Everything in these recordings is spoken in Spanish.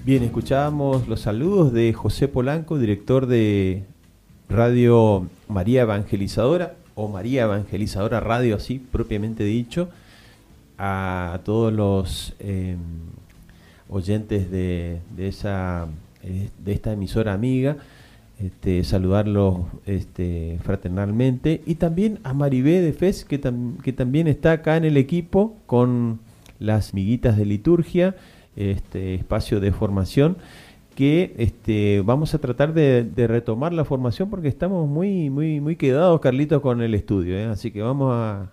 Bien, escuchábamos los saludos de José Polanco, director de Radio María Evangelizadora, o María Evangelizadora Radio, así propiamente dicho, a todos los oyentes de esta emisora amiga, saludarlos fraternalmente, y también a Maribé de Fez, que también está acá en el equipo con las miguitas de liturgia, espacio de formación, que vamos a tratar de retomar la formación porque estamos muy quedados, Carlitos, con el estudio, así que vamos a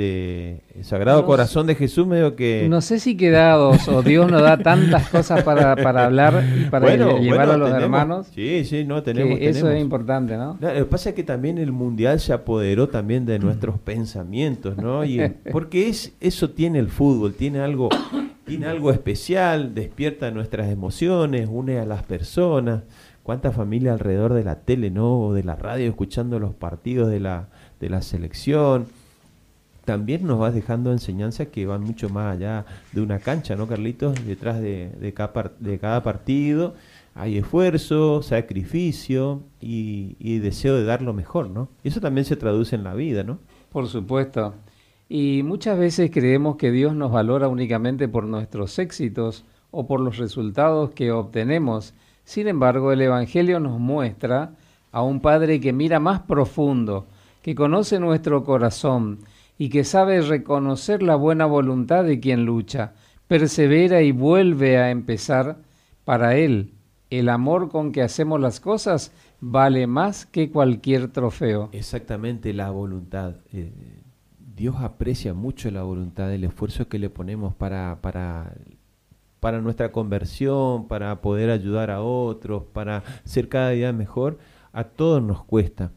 Sagrado Corazón de Jesús, medio que no sé si quedados o Dios nos da tantas cosas para hablar y para llevar a los hermanos. Sí, tenemos. Eso es importante, ¿no? Lo que pasa es que también el mundial se apoderó también de nuestros pensamientos, ¿no? Porque eso tiene el fútbol, tiene algo especial, despierta nuestras emociones, une a las personas. Cuánta familia alrededor de la tele, ¿no? O de la radio, escuchando los partidos de la selección. También nos vas dejando enseñanzas que van mucho más allá de una cancha, ¿no, Carlitos? Detrás de cada partido hay esfuerzo, sacrificio y deseo de dar lo mejor, ¿no? Y eso también se traduce en la vida, ¿no? Por supuesto. Y muchas veces creemos que Dios nos valora únicamente por nuestros éxitos o por los resultados que obtenemos. Sin embargo, el Evangelio nos muestra a un Padre que mira más profundo, que conoce nuestro corazón y que sabe reconocer la buena voluntad de quien lucha, persevera y vuelve a empezar. Para Él, el amor con que hacemos las cosas vale más que cualquier trofeo. Exactamente, la voluntad. Dios aprecia mucho la voluntad, el esfuerzo que le ponemos para nuestra conversión, para poder ayudar a otros, para ser cada día mejor. A todos nos cuesta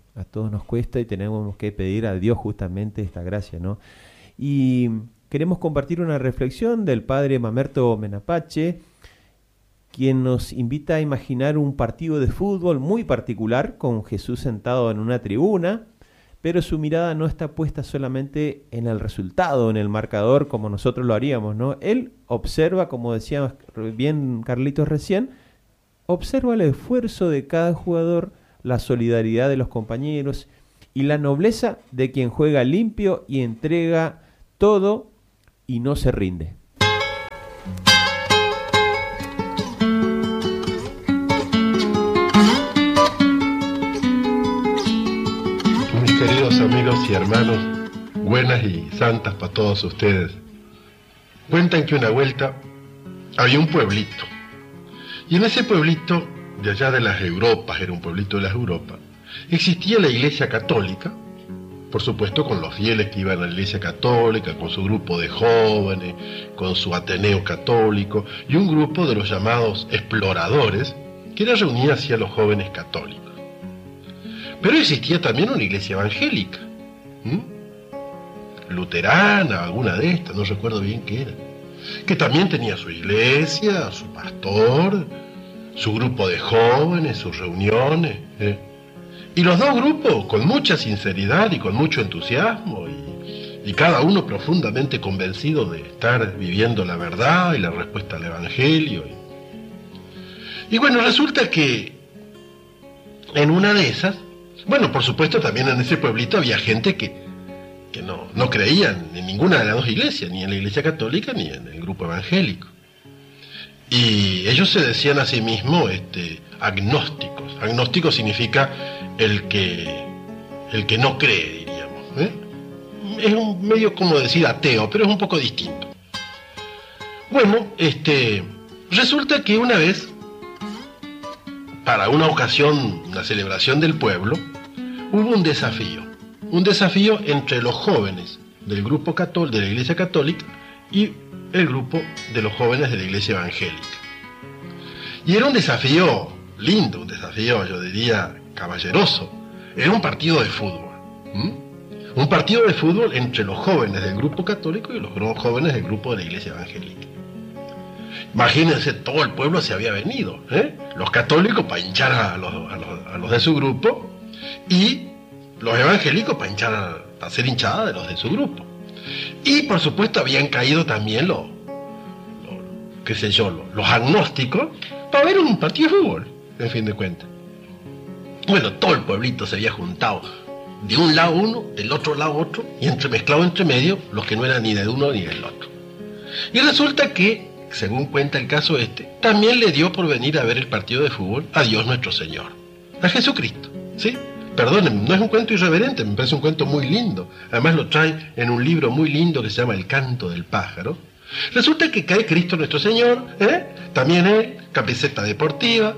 y tenemos que pedir a Dios justamente esta gracia, ¿no? Y queremos compartir una reflexión del padre Mamerto Menapache, quien nos invita a imaginar un partido de fútbol muy particular, con Jesús sentado en una tribuna, pero su mirada no está puesta solamente en el resultado, en el marcador, como nosotros lo haríamos, ¿no? Él observa, como decía bien Carlitos recién, observa el esfuerzo de cada jugador, la solidaridad de los compañeros y la nobleza de quien juega limpio y entrega todo y no se rinde. Queridos amigos y hermanos, buenas y santas para todos ustedes. Cuentan que una vuelta había un pueblito, y en ese pueblito, de allá de las Europas, era un pueblito de las Europas, existía la Iglesia Católica, por supuesto con los fieles que iban a la Iglesia Católica, con su grupo de jóvenes, con su Ateneo Católico, y un grupo de los llamados exploradores, que era reunida hacia los jóvenes católicos. Pero existía también una iglesia evangélica, luterana, alguna de estas, no recuerdo bien qué era, que también tenía su iglesia, su pastor, su grupo de jóvenes, sus reuniones. Y los dos grupos, con mucha sinceridad y con mucho entusiasmo, y cada uno profundamente convencido de estar viviendo la verdad y la respuesta al Evangelio. Y bueno, resulta que en una de esas, bueno, por supuesto también en ese pueblito había gente que no creía en ninguna de las dos iglesias, ni en la iglesia católica ni en el grupo evangélico. Y ellos se decían a sí mismos agnósticos. Agnóstico significa el que no cree, diríamos. Es un medio como decir ateo, pero es un poco distinto. Bueno, resulta que una vez, para una ocasión, una celebración del pueblo, hubo un desafío entre los jóvenes del grupo católico, de la iglesia católica, y el grupo de los jóvenes de la iglesia evangélica. Y era un desafío lindo, un desafío, yo diría, caballeroso. Era un partido de fútbol. Un partido de fútbol entre los jóvenes del grupo católico y los jóvenes del grupo de la iglesia evangélica. Imagínense, todo el pueblo se había venido, los católicos para hinchar a los de su grupo, y los evangélicos para hacer hinchada de los de su grupo. Y por supuesto habían caído también qué sé yo, los agnósticos, para ver un partido de fútbol, en fin de cuentas. Bueno, todo el pueblito se había juntado, de un lado uno, del otro lado otro, y entremezclado entre medio los que no eran ni de uno ni del otro. Y resulta que, según cuenta el caso también le dio por venir a ver el partido de fútbol a Dios nuestro Señor, a Jesucristo, ¿sí? Perdonen, no es un cuento irreverente, me parece un cuento muy lindo. Además lo trae en un libro muy lindo que se llama El canto del pájaro. Resulta que cae Cristo nuestro Señor, también él, camiseta deportiva,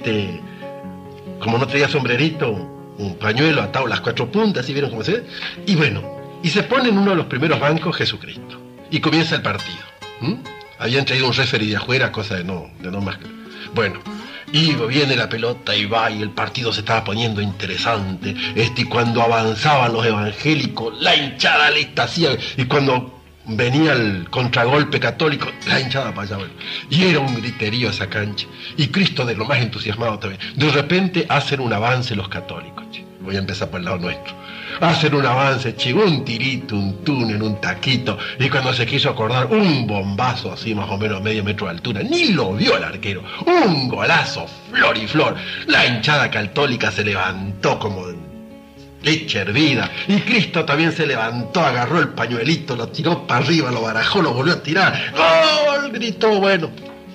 como no traía sombrerito, un pañuelo atado a las 4 puntas, ¿sí vieron cómo se ve? Y bueno, y se pone en uno de los primeros bancos Jesucristo. Y comienza el partido. Habían traído un referee de afuera, cosa de no más. Bueno, y viene la pelota y va, y el partido se estaba poniendo interesante. Y cuando avanzaban los evangélicos, la hinchada lista hacía, y cuando venía el contragolpe católico, la hinchada para allá, bueno. Y era un griterío esa cancha. Y Cristo de lo más entusiasmado también. De repente hacen un avance los católicos, che. Voy a empezar por el lado nuestro. Hacen un avance, chico, un tirito, un túnel, un taquito, y cuando se quiso acordar, un bombazo así más o menos medio metro de altura, ni lo vio el arquero, un golazo, flor y flor. La hinchada católica se levantó como leche hervida, y Cristo también se levantó, agarró el pañuelito, lo tiró para arriba, lo barajó, lo volvió a tirar, ¡gol! Gritó, bueno.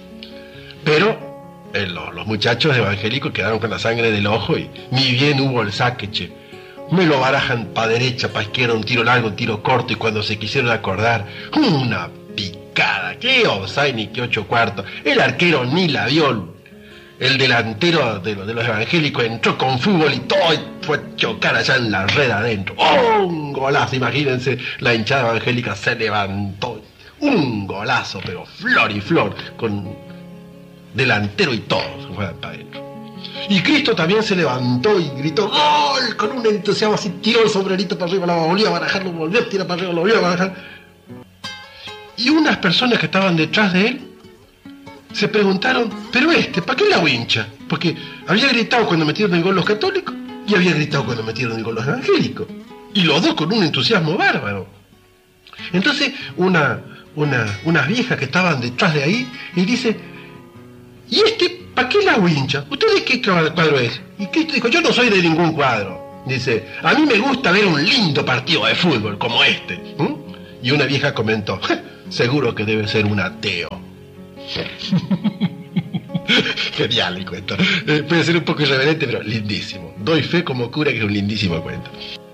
Pero los muchachos evangélicos quedaron con la sangre del ojo y ni bien hubo el saque, che. Me lo barajan para derecha, para izquierda, un tiro largo, un tiro corto, y cuando se quisieron acordar, una picada, qué offside ni qué 8 cuartos, el arquero ni la vio, el delantero de los evangélicos entró con fútbol y todo, y fue a chocar allá en la red adentro, ¡oh! Un golazo, imagínense, la hinchada evangélica se levantó, un golazo, pero flor y flor, con delantero y todo, se fue para adentro. Y Cristo también se levantó y gritó ¡gol! Con un entusiasmo así, tiró el sombrerito para arriba, lo volvió a barajar, lo volvió a tirar para arriba, lo volvió a barajar. Y unas personas que estaban detrás de él se preguntaron, pero ¿para qué la wincha? Porque había gritado cuando metieron el gol los católicos y había gritado cuando metieron el gol los evangélicos. Y los dos con un entusiasmo bárbaro. Entonces unas viejas que estaban detrás de ahí y dice, ¿y para qué la wincha? ¿Usted de qué cuadro es? Y Cristo dijo, yo no soy de ningún cuadro. Dice, a mí me gusta ver un lindo partido de fútbol como este. Y una vieja comentó, seguro que debe ser un ateo. Genial el cuento. Puede ser un poco irreverente, pero lindísimo. Doy fe como cura que es un lindísimo cuento.